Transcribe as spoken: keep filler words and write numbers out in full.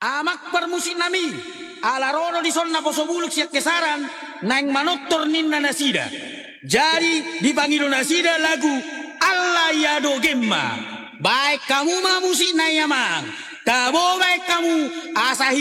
Amak permusik nami, alarono di sonna posobuluk siak kesaran, nang manottor ninna nasida. Jadi dipanggil nasida lagu Allah Yado Gemma. Baik kamu ma musik na yamang, kabo baik kamu asahi